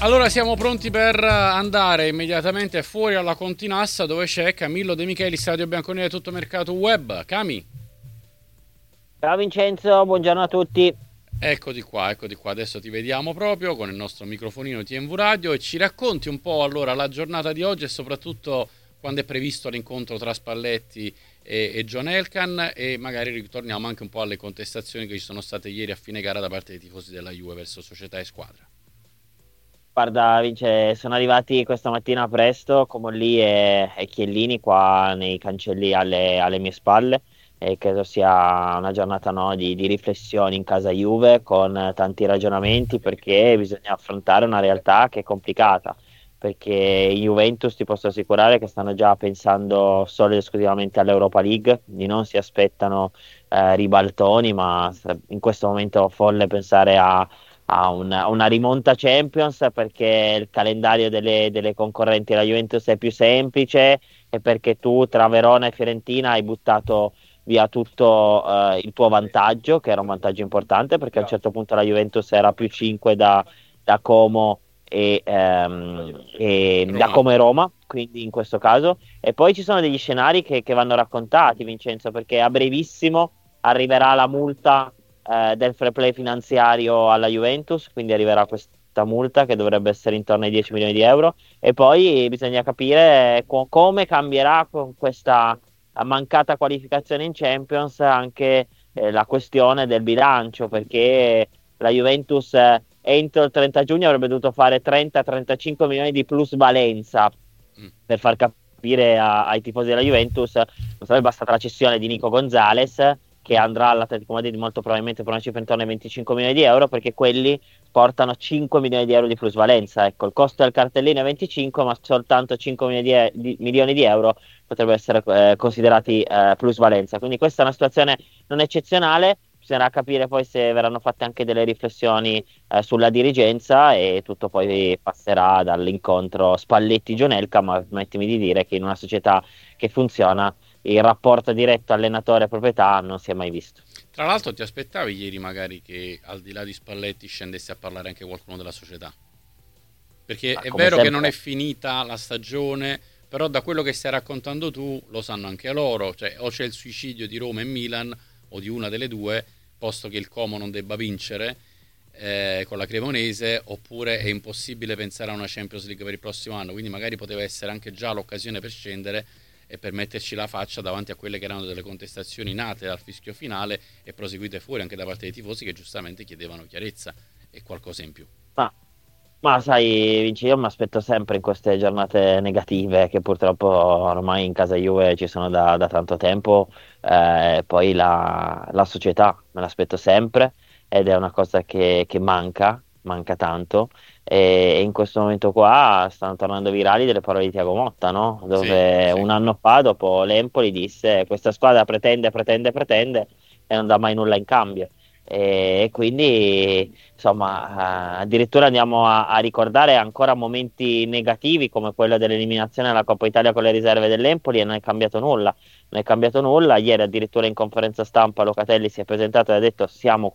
Allora siamo pronti per andare immediatamente fuori alla Continassa dove c'è Camillo De Micheli, Stadio Bianconero, tutto mercato web. Cami, Ciao Vincenzo, buongiorno a tutti. eccoti qua, adesso ti vediamo proprio con il nostro microfonino TMV Radio e ci racconti un po' allora la giornata di oggi e soprattutto quando è previsto l'incontro tra Spalletti e John Elkann e magari ritorniamo anche un po' alle contestazioni che ci sono state ieri a fine gara da parte dei tifosi della Juve verso società e squadra. Guarda, Vince, sono arrivati questa mattina presto, Comolli e Chiellini qua nei cancelli alle mie spalle e credo sia una giornata no, di riflessioni in casa Juve con tanti ragionamenti perché bisogna affrontare una realtà che è complicata. Perché in Juventus ti posso assicurare che stanno già pensando solo ed esclusivamente all'Europa League, quindi non si aspettano ribaltoni, ma in questo momento è folle pensare a una rimonta Champions perché il calendario delle concorrenti della Juventus è più semplice e perché tu tra Verona e Fiorentina hai buttato via tutto il tuo vantaggio, che era un vantaggio importante perché a un certo punto la Juventus era più 5 da Como e da Roma. Como e Roma, quindi in questo caso. E poi ci sono degli scenari che vanno raccontati, Vincenzo, perché a brevissimo arriverà la multa del fair play finanziario alla Juventus, quindi arriverà questa multa che dovrebbe essere intorno ai 10 milioni di euro e poi bisogna capire come cambierà con questa mancata qualificazione in Champions anche la questione del bilancio, perché la Juventus entro il 30 giugno avrebbe dovuto fare 30-35 milioni di plusvalenza Mm. per far capire ai tifosi della Juventus, non sarebbe bastata la cessione di Nico Gonzalez che andrà all'Atletico Madrid molto probabilmente per una cifra intorno ai 25 milioni di euro perché quelli portano 5 milioni di euro di plusvalenza. Ecco, il costo del cartellino è 25, ma soltanto 5 milioni di euro potrebbero essere considerati plusvalenza. Quindi questa è una situazione non eccezionale. Bisognerà capire poi se verranno fatte anche delle riflessioni sulla dirigenza e tutto poi passerà dall'incontro Spalletti-Gionelka, ma permettimi di dire che in una società che funziona il rapporto diretto allenatore-proprietà non si è mai visto. Tra l'altro ti aspettavi ieri magari che al di là di Spalletti scendesse a parlare anche qualcuno della società? Perché Ma è come vero che non è sempre, finita la stagione, però da quello che stai raccontando tu lo sanno anche loro, cioè o c'è il suicidio di Roma e Milan o di una delle due, posto che il Como non debba vincere con la Cremonese, oppure è impossibile pensare a una Champions League per il prossimo anno, quindi magari poteva essere anche già l'occasione per scendere e per metterci la faccia davanti a quelle che erano delle contestazioni nate dal fischio finale e proseguite fuori anche da parte dei tifosi che giustamente chiedevano chiarezza e qualcosa in più. ma, ma sai, Vinci, io mi aspetto sempre in queste giornate negative che purtroppo ormai in casa Juve ci sono da tanto tempo, poi la società me l'aspetto sempre ed è una cosa che manca tanto. E in questo momento qua stanno tornando virali delle parole di Thiago Motta, no? Sì, Dove sì. un anno fa, dopo l'Empoli, disse questa squadra pretende e non dà mai nulla in cambio. E quindi, insomma, addirittura andiamo a ricordare ancora momenti negativi come quello dell'eliminazione della Coppa Italia con le riserve dell'Empoli e non è cambiato nulla. Non è cambiato nulla. Ieri addirittura in conferenza stampa Locatelli si è presentato e ha detto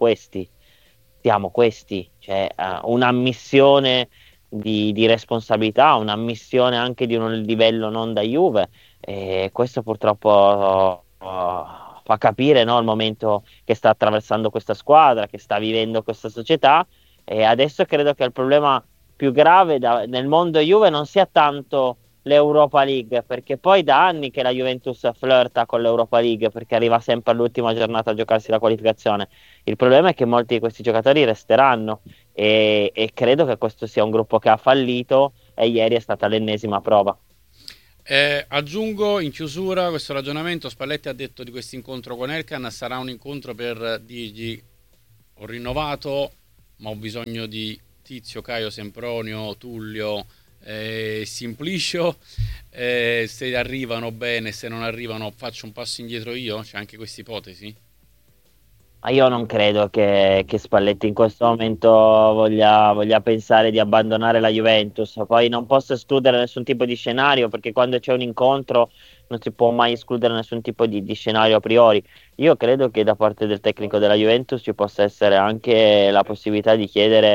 siamo questi, cioè un'ammissione di responsabilità, un'ammissione anche di un livello non da Juve e questo purtroppo fa capire no, il momento che sta attraversando questa squadra, che sta vivendo questa società e adesso credo che il problema più grave nel mondo Juve non sia tanto l'Europa League, perché poi da anni che la Juventus flirta con l'Europa League perché arriva sempre all'ultima giornata a giocarsi la qualificazione. Il problema è che molti di questi giocatori resteranno e credo che questo sia un gruppo che ha fallito e ieri è stata l'ennesima prova. Aggiungo in chiusura questo ragionamento, Spalletti ha detto di questo incontro con Elkan sarà un incontro per dirgli ho rinnovato ma ho bisogno di Tizio, Caio, Sempronio, Tullio, Simplicio, se arrivano bene, se non arrivano faccio un passo indietro io, c'è anche questa ipotesi? Ma io non credo che Spalletti in questo momento voglia pensare di abbandonare la Juventus. Poi non posso escludere nessun tipo di scenario, perché quando c'è un incontro non si può mai escludere nessun tipo di scenario a priori. Io credo che da parte del tecnico della Juventus ci possa essere anche la possibilità di chiedere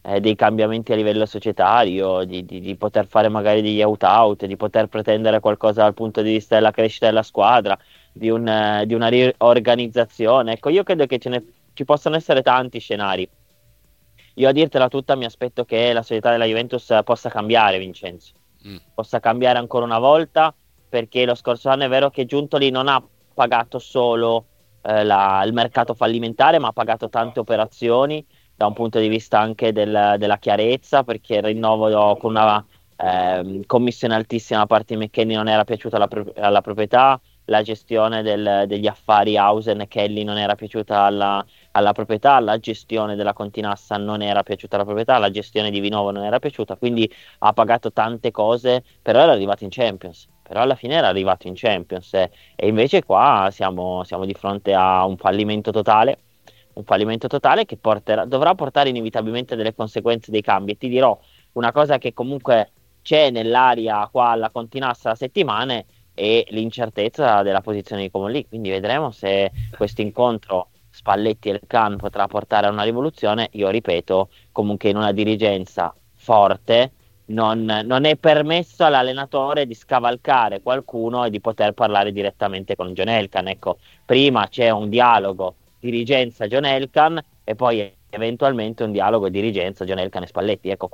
dei cambiamenti a livello societario, di poter fare magari degli out-out, di poter pretendere qualcosa dal punto di vista della crescita della squadra, di una riorganizzazione. Ecco, io credo che ci possano essere tanti scenari. Io a dirtela tutta mi aspetto che la società della Juventus possa cambiare, Vincenzo, Mm. possa cambiare ancora una volta, perché lo scorso anno è vero che Giuntoli non ha pagato solo il mercato fallimentare, ma ha pagato tante operazioni da un punto di vista anche della chiarezza, perché il rinnovo con una commissione altissima da parte di McKennie non era piaciuta alla proprietà, la gestione degli affari Hausen e Kelly non era piaciuta alla proprietà, la gestione della Continassa non era piaciuta alla proprietà, la gestione di Vinovo non era piaciuta, quindi ha pagato tante cose, però era arrivato in Champions. Però alla fine era arrivato in Champions e invece qua siamo di fronte a un fallimento totale che dovrà portare inevitabilmente delle conseguenze dei cambi. E ti dirò una cosa che comunque c'è nell'aria qua alla Continassa da settimane è l'incertezza della posizione di Comolli. Quindi vedremo se questo incontro Spalletti e il Can potrà portare a una rivoluzione. Io ripeto, comunque in una dirigenza forte non è permesso all'allenatore di scavalcare qualcuno e di poter parlare direttamente con John Elkann. Ecco, prima c'è un dialogo dirigenza-John Elkann e poi eventualmente un dialogo dirigenza John Elkann e Spalletti. Ecco,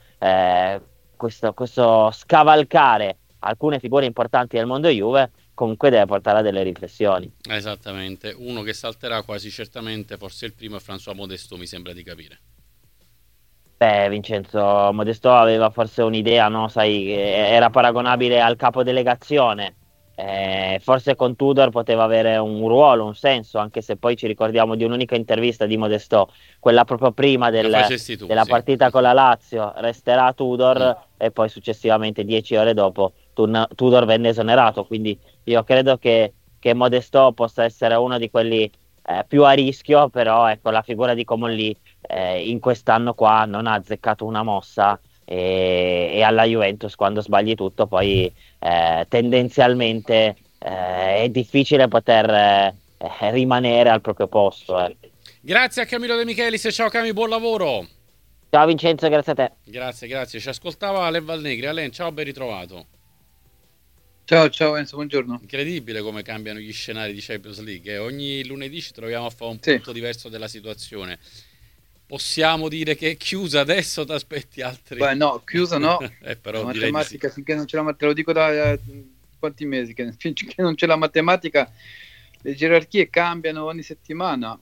questo scavalcare alcune figure importanti del mondo Juve comunque deve portare a delle riflessioni. Esattamente, uno che salterà quasi certamente, forse il primo è François Modesto, mi sembra di capire. Beh, Vincenzo Modesto aveva forse un'idea, no? Sai, che era paragonabile al capo delegazione. Forse con Tudor poteva avere un ruolo, un senso, anche se poi ci ricordiamo di un'unica intervista di Modesto, quella proprio prima La facesti tu, della sì, partita sì, con sì. la Lazio. Resterà Mm. Tudor e poi successivamente, 10 ore dopo, Tudor venne esonerato. Quindi io credo che Modesto possa essere uno di quelli più a rischio, però ecco, la figura di Comolli in quest'anno qua non ha azzeccato una mossa e alla Juventus quando sbagli tutto poi tendenzialmente è difficile poter rimanere al proprio posto. Grazie a Camillo De Michelis, ciao Cami, buon lavoro. Ciao Vincenzo, grazie a te. Grazie, grazie. Ci ascoltava Ale Valnegri. Alen, ciao, ben ritrovato. Ciao, ciao Enzo, buongiorno. Incredibile come cambiano gli scenari di Champions League. Ogni lunedì ci troviamo a fare un Sì, punto diverso della situazione. Possiamo dire che è chiusa adesso, ti aspetti altri? beh, no, chiuso no. La Però direi di sì. matematica, finché non c'è te lo dico da quanti mesi, che finché non c'è la matematica, le gerarchie cambiano ogni settimana.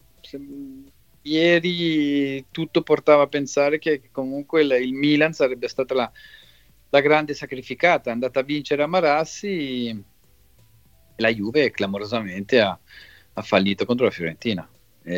Ieri tutto portava a pensare che comunque il Milan sarebbe stata la grande sacrificata, è andata a vincere a Marassi e la Juve clamorosamente ha fallito contro la Fiorentina.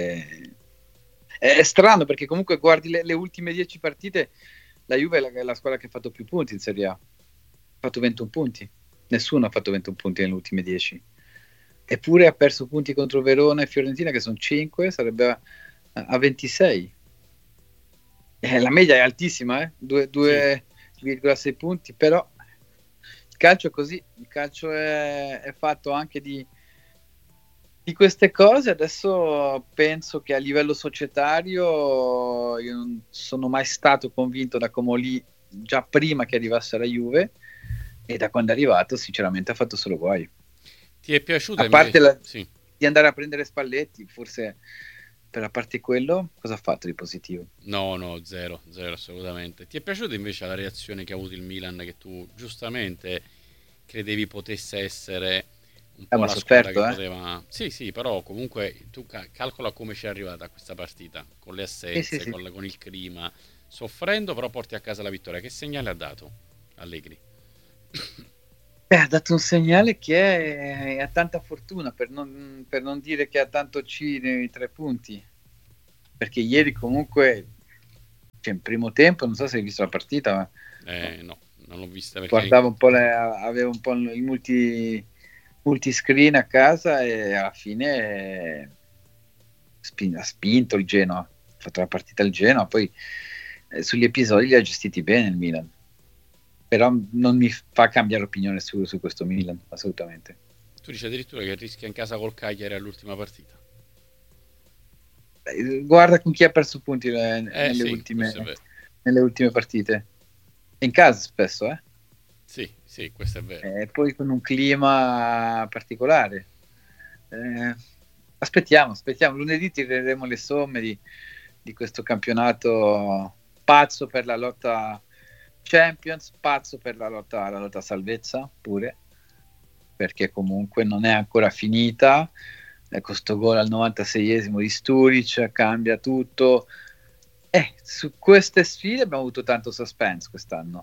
È strano perché comunque guardi le ultime 10 partite, la Juve è la squadra che ha fatto più punti in Serie A. Ha fatto 21 punti. Nessuno ha fatto 21 punti nelle ultime 10. Eppure ha perso punti contro Verona e Fiorentina, che sono 5, sarebbe a 26. La media è altissima, Sì. 2,6 punti, però il calcio è così. Il calcio è fatto anche di queste cose. Adesso penso che a livello societario io non sono mai stato convinto da Comolli già prima che arrivasse alla Juve e da quando è arrivato sinceramente ha fatto solo guai. Ti è piaciuta A parte invece? Sì. di andare a prendere Spalletti, forse per la parte quello, cosa ha fatto di positivo? No, no, zero, zero assolutamente. Ti è piaciuta invece la reazione che ha avuto il Milan, che tu giustamente credevi potesse essere un po' Ma ha la squadra sofferto, che eh? poteva... Sì, sì, però comunque tu calcola come ci è arrivata a questa partita, con le Sì, sì, assenze, sì. con il clima, soffrendo, però porti a casa la vittoria. Che segnale ha dato Allegri? Ha dato un segnale che ha tanta fortuna, per non dire che ha tanto C nei 3 punti, perché ieri comunque, cioè, in primo tempo, non so se hai visto la partita, ma No, non l'ho vista perché... guardavo un po', avevo un po' il multiscreen a casa e alla fine ha spinto il Genoa, ha fatto la partita il Genoa, poi sugli episodi li ha gestiti bene il Milan, però non mi fa cambiare opinione su questo Milan, assolutamente. Tu dici addirittura che rischia in casa col Cagliari all'ultima partita. Guarda con chi ha perso punti nelle Sì, questo è ultime vero. nelle ultime partite. In casa spesso, Sì, questo è vero. E poi con un clima particolare. Aspettiamo. Lunedì tireremo le somme di questo campionato pazzo per la lotta Champions, pazzo per la lotta salvezza pure, perché comunque non è ancora finita. Con sto gol al 96esimo di Sturic cambia tutto. Su queste sfide abbiamo avuto tanto suspense quest'anno.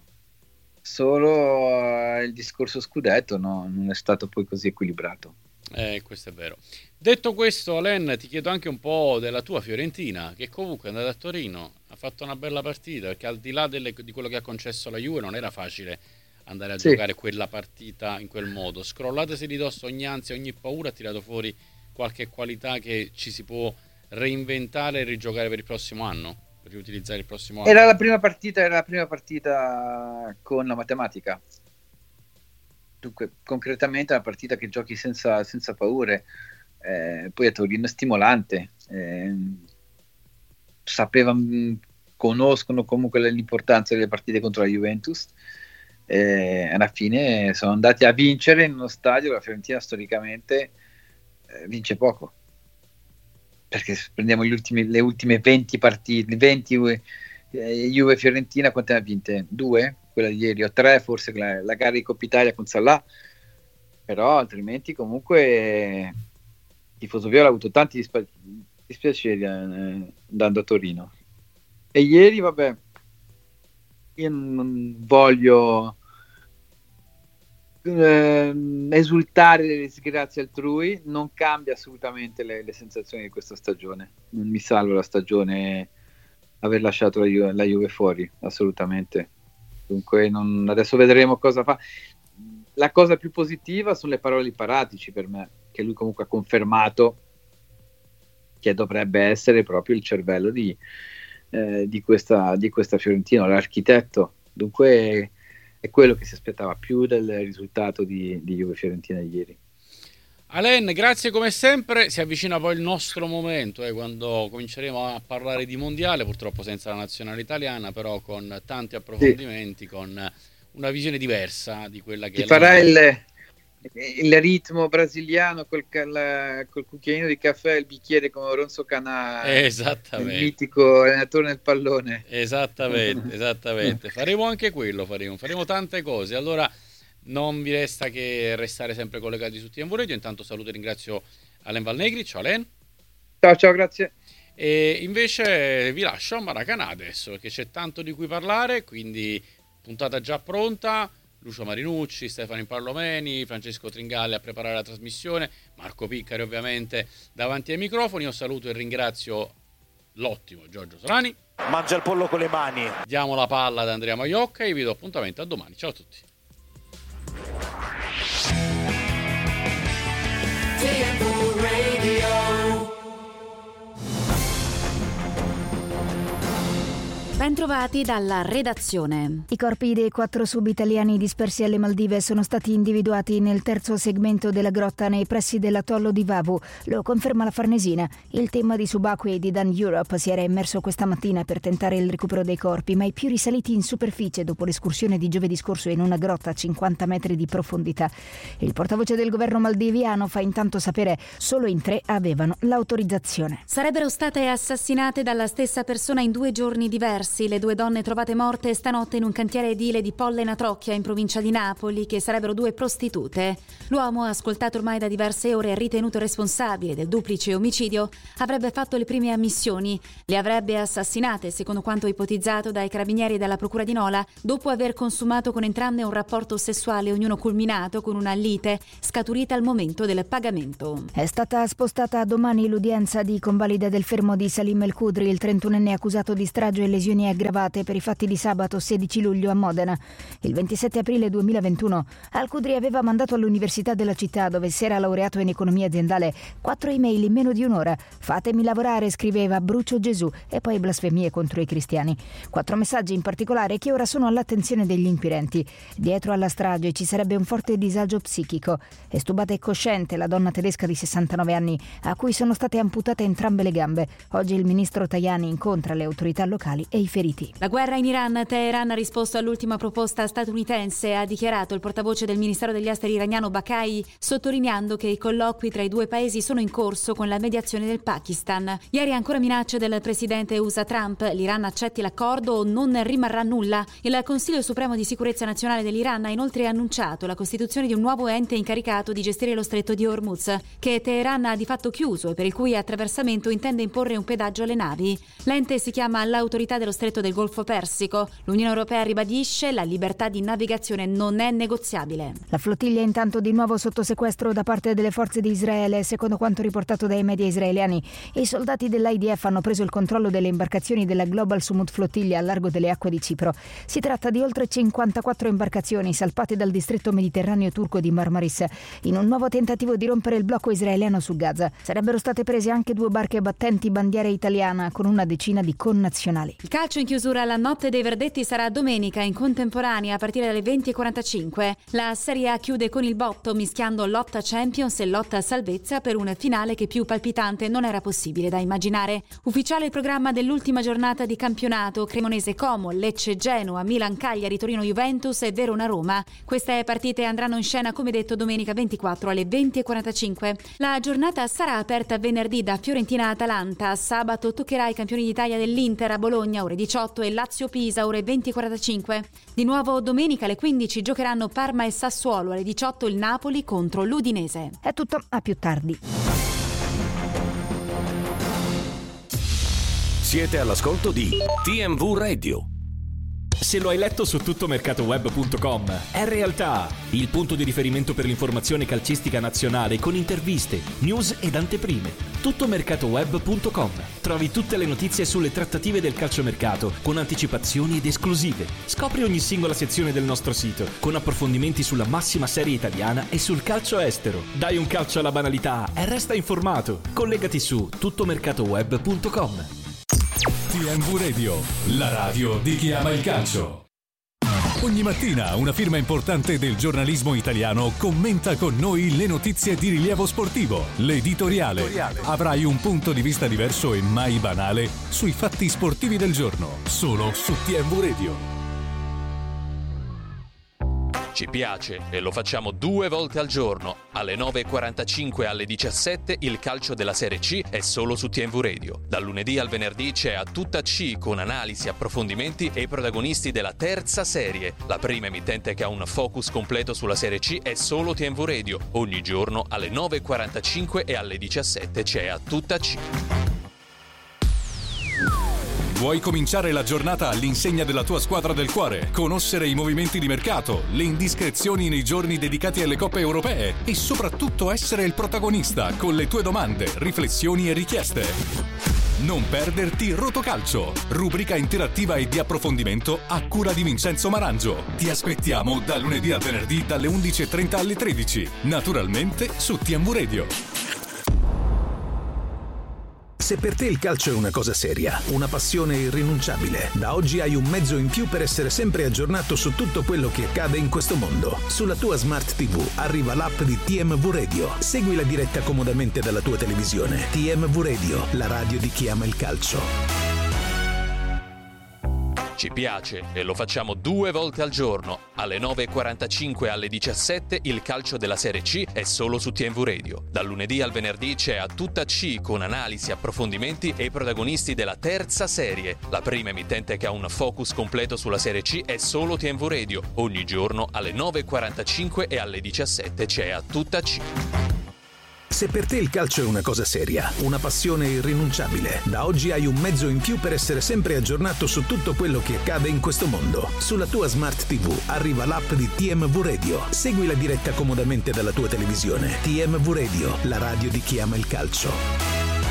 Solo il discorso scudetto non è stato poi così equilibrato. Questo è vero. Detto questo, Alen, ti chiedo anche un po' della tua Fiorentina, che comunque è andata a Torino, ha fatto una bella partita, perché al di là di quello che ha concesso la Juve non era facile andare a giocare quella partita in quel modo. Scrollatesi di dosso ogni ansia, ogni paura, ha tirato fuori qualche qualità che ci si può reinventare e rigiocare per il prossimo anno, per riutilizzare il prossimo anno. Era la prima partita con la matematica. Dunque, concretamente è una partita che giochi senza paure. Poi a Torino è stimolante. Conoscono comunque l'importanza delle partite contro la Juventus. Alla fine sono andati a vincere in uno stadio. La Fiorentina storicamente vince poco, perché se prendiamo le ultime 20 partite, 20 Juve-Fiorentina, quante ne ha vinte? 2? Quella di ieri, o 3 forse, la gara di Coppa Italia con Salah. Però altrimenti comunque il tifoso viola ha avuto tanti dispiaceri andando a Torino. E ieri, vabbè, io non voglio esultare delle disgrazie altrui, non cambia assolutamente le sensazioni di questa stagione. Non mi salva la stagione aver lasciato la Juve fuori, assolutamente. Dunque adesso vedremo cosa fa. La cosa più positiva sono le parole di Paratici, per me, che lui comunque ha confermato che dovrebbe essere proprio il cervello di questa Fiorentina, l'architetto. Dunque è quello che si aspettava più del risultato di Juve-Fiorentina ieri. Alen, grazie come sempre. Si avvicina poi il nostro momento, quando cominceremo a parlare di mondiale, purtroppo senza la nazionale italiana, però con tanti approfondimenti, con una visione diversa di quella che farà il ritmo brasiliano col cucchiaino di caffè e il bicchiere con Ronzo Canà, il mitico allenatore nel pallone. Esattamente. Faremo anche quello, faremo tante cose. Allora non vi resta che restare sempre collegati su TMV Radio. Intanto saluto e ringrazio Alen Valnegri. Ciao Alen. Ciao, grazie. E invece vi lascio a Maracanã adesso, perché c'è tanto di cui parlare, quindi puntata già pronta. Lucio Marinucci, Stefano Parlomeni, Francesco Tringalli a preparare la trasmissione, Marco Piccari ovviamente davanti ai microfoni. Io saluto e ringrazio l'ottimo Giorgio Solani. Mangia il pollo con le mani. Diamo la palla ad Andrea Maiocca e vi do appuntamento a domani. Ciao a tutti. Bentrovati dalla redazione. I corpi dei 4 sub-italiani dispersi alle Maldive sono stati individuati nel terzo segmento della grotta nei pressi dell'atollo di Vavu. Lo conferma la Farnesina. Il team di subacquei di Dan Europe si era immerso questa mattina per tentare il recupero dei corpi, ma i più risaliti in superficie dopo l'escursione di giovedì scorso in una grotta a 50 metri di profondità. Il portavoce del governo maldiviano fa intanto sapere solo in 3 avevano l'autorizzazione. Sarebbero state assassinate dalla stessa persona in 2 giorni diversi. Le 2 donne trovate morte stanotte in un cantiere edile di Pollena Trocchia in provincia di Napoli, che sarebbero 2 prostitute. L'uomo, ascoltato ormai da diverse ore e ritenuto responsabile del duplice omicidio, avrebbe fatto le prime ammissioni. Le avrebbe assassinate, secondo quanto ipotizzato dai carabinieri della procura di Nola, dopo aver consumato con entrambe un rapporto sessuale, ognuno culminato con una lite scaturita al momento del pagamento. È stata spostata a domani l'udienza di convalida del fermo di Salim El Khudri, il 31enne accusato di strage e lesioni aggravate per i fatti di sabato 16 luglio a Modena. Il 27 aprile 2021 Al Khudri aveva mandato all'università della città, dove si era laureato in economia aziendale, 4 email in meno di un'ora. Fatemi lavorare, scriveva, brucio Gesù, e poi blasfemie contro i cristiani. 4 messaggi in particolare che ora sono all'attenzione degli inquirenti. Dietro alla strage ci sarebbe un forte disagio psichico. È stubata e cosciente la donna tedesca di 69 anni, a cui sono state amputate entrambe le gambe. Oggi il ministro Tajani incontra le autorità locali e i feriti. La guerra in Iran. Teheran ha risposto all'ultima proposta statunitense, ha dichiarato il portavoce del Ministero degli Esteri iraniano Bakai, sottolineando che i colloqui tra i due paesi sono in corso con la mediazione del Pakistan. Ieri ancora minacce del presidente USA Trump: l'Iran accetti l'accordo o non rimarrà nulla. Il Consiglio Supremo di Sicurezza Nazionale dell'Iran ha inoltre annunciato la costituzione di un nuovo ente incaricato di gestire lo stretto di Hormuz, che Teheran ha di fatto chiuso e per il cui attraversamento intende imporre un pedaggio alle navi. L'ente si chiama l'Autorità dello Stretto del Golfo Persico. L'Unione Europea ribadisce: la libertà di navigazione non è negoziabile. La flottiglia è intanto di nuovo sotto sequestro da parte delle forze di Israele. Secondo quanto riportato dai media israeliani, i soldati dell'IDF hanno preso il controllo delle imbarcazioni della Global Sumut Flottiglia al largo delle acque di Cipro. Si tratta di oltre 54 imbarcazioni salpate dal distretto mediterraneo turco di Marmaris in un nuovo tentativo di rompere il blocco israeliano su Gaza. Sarebbero state prese anche 2 barche battenti bandiera italiana con una decina di connazionali. Il calcio in chiusura. La notte dei verdetti sarà domenica in contemporanea a partire dalle 20:45. La Serie A chiude con il botto, mischiando lotta Champions e lotta salvezza per un finale che più palpitante non era possibile da immaginare. Ufficiale il programma dell'ultima giornata di campionato: Cremonese Como, Lecce Genoa, Milan Cagliari, Torino Juventus e Verona Roma. Queste partite andranno in scena come detto domenica 24 alle 20:45. La giornata sarà aperta venerdì da Fiorentina Atalanta. Sabato toccherà ai campioni d'Italia dell'Inter a Bologna ore 18 e Lazio Pisa ore 20:45. Di nuovo domenica alle 15 giocheranno Parma e Sassuolo, alle 18 il Napoli contro l'Udinese. È tutto, a più tardi. Siete all'ascolto di TMV Radio. Se lo hai letto su tuttomercatoweb.com, è realtà, il punto di riferimento per l'informazione calcistica nazionale con interviste, news ed anteprime. Tuttomercatoweb.com. Trovi tutte le notizie sulle trattative del calciomercato con anticipazioni ed esclusive. Scopri ogni singola sezione del nostro sito con approfondimenti sulla massima serie italiana e sul calcio estero. Dai un calcio alla banalità e resta informato. Collegati su tuttomercatoweb.com. TMV Radio, la radio di chi ama il calcio. Ogni mattina una firma importante del giornalismo italiano commenta con noi le notizie di rilievo sportivo, l'editoriale. Avrai un punto di vista diverso e mai banale sui fatti sportivi del giorno, solo su TMV Radio. Ci piace e lo facciamo 2 volte al giorno. Alle 9.45 e alle 17 il calcio della Serie C è solo su TMV Radio. Dal lunedì al venerdì c'è A Tutta C con analisi, approfondimenti e i protagonisti della terza serie. La prima emittente che ha un focus completo sulla Serie C è solo TMV Radio. Ogni giorno alle 9.45 e alle 17 c'è A Tutta C. Vuoi cominciare la giornata all'insegna della tua squadra del cuore? Conoscere i movimenti di mercato, le indiscrezioni nei giorni dedicati alle coppe europee e soprattutto essere il protagonista con le tue domande, riflessioni e richieste? Non perderti Rotocalcio, rubrica interattiva e di approfondimento a cura di Vincenzo Marangio. Ti aspettiamo da lunedì al venerdì dalle 11.30 alle 13, naturalmente su TMV Radio. Se per te il calcio è una cosa seria, una passione irrinunciabile, da oggi hai un mezzo in più per essere sempre aggiornato su tutto quello che accade in questo mondo. Sulla tua Smart TV arriva l'app di TMV Radio. Segui la diretta comodamente dalla tua televisione. TMV Radio, la radio di chi ama il calcio. Ci piace e lo facciamo 2 volte al giorno. Alle 9.45 e alle 17 il calcio della Serie C è solo su TMV Radio. Dal lunedì al venerdì c'è A Tutta C con analisi, approfondimenti e i protagonisti della terza serie. La prima emittente che ha un focus completo sulla Serie C è solo TMV Radio. Ogni giorno alle 9.45 e alle 17 c'è A Tutta C. Se per te il calcio è una cosa seria, una passione irrinunciabile, da oggi hai un mezzo in più per essere sempre aggiornato su tutto quello che accade in questo mondo. Sulla tua Smart TV arriva l'app di TMV Radio. Segui la diretta comodamente dalla tua televisione. TMV Radio, la radio di chi ama il calcio.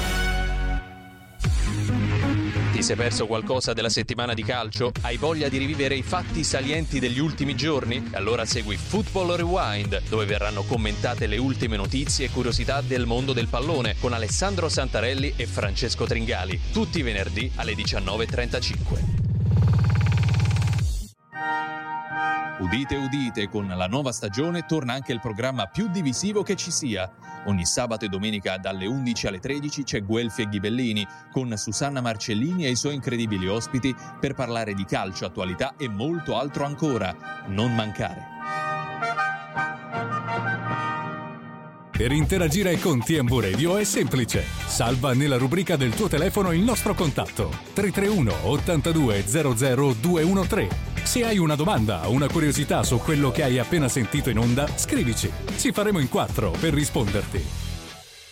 Ti sei perso qualcosa della settimana di calcio? Hai voglia di rivivere i fatti salienti degli ultimi giorni? Allora segui Football Rewind, dove verranno commentate le ultime notizie e curiosità del mondo del pallone con Alessandro Santarelli e Francesco Tringali, tutti i venerdì alle 19.35. Udite udite, con la nuova stagione torna anche il programma più divisivo che ci sia. Ogni sabato e domenica dalle 11 alle 13 c'è Guelfi e Ghibellini con Susanna Marcellini e i suoi incredibili ospiti per parlare di calcio, attualità e molto altro ancora. Non mancare. Per interagire con TMV Radio è semplice. Salva nella rubrica del tuo telefono il nostro contatto 331 82 00 213. Se hai una domanda o una curiosità su quello che hai appena sentito in onda, scrivici. Ci faremo in 4 per risponderti.